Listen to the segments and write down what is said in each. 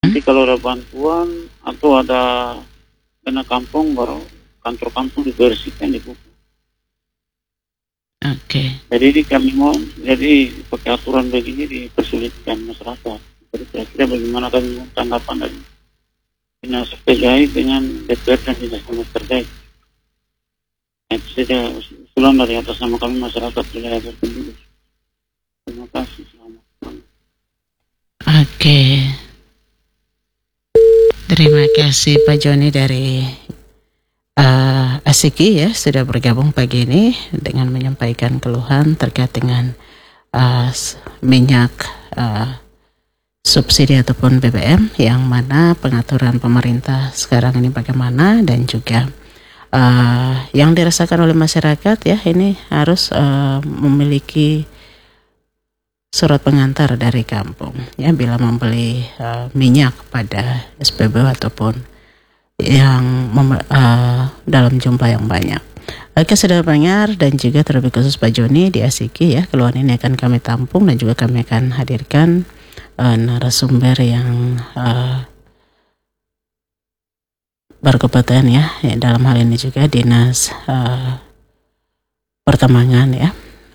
Nanti kalau ada bantuan atau ada dana kampung, baru kantor kampung dibersihkan, dibuka. Jadi ini kami mau, jadi pakai aturan begini dipersulitkan masyarakat. Jadi kira-kira bagaimana kami mau tanggapan dari dinas terkait dengan DPR dan dinas terkait. Itu saja usulan dari atas nama kami masyarakat wilayah terpenduduk. Terima kasih. Selamat. Terima kasih Pak Joni dari Asiki ya, sudah bergabung pagi ini dengan menyampaikan keluhan terkait dengan minyak subsidi ataupun BBM, yang mana pengaturan pemerintah sekarang ini bagaimana, dan juga yang dirasakan oleh masyarakat ya, ini harus memiliki surat pengantar dari kampung ya bila membeli minyak pada SPBU ataupun yang dalam jumlah yang banyak. Oke, sudah pendengar dan juga terlebih khusus Pak Joni di Asiki ya, keluhan ini akan kami tampung dan juga kami akan hadirkan narasumber yang berkompeten ya, dalam hal ini juga dinas pertambangan ya,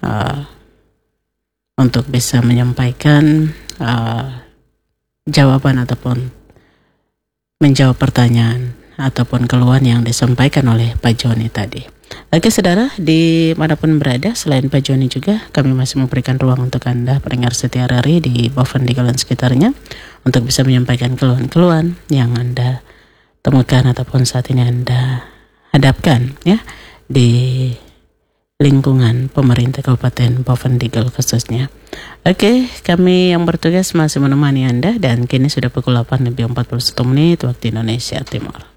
untuk bisa menyampaikan jawaban ataupun menjawab pertanyaan ataupun keluhan yang disampaikan oleh Pak Joni tadi. Oke saudara, dimanapun berada, selain Pak Joni juga kami masih memberikan ruang untuk Anda pendengar setia RRI di Bovendigul dan sekitarnya untuk bisa menyampaikan keluhan-keluhan yang Anda temukan ataupun saat ini Anda hadapkan ya di lingkungan pemerintah Kabupaten Bovendigul khususnya. Oke, kami yang bertugas masih menemani Anda dan kini sudah pukul 8:41 waktu Indonesia Timur.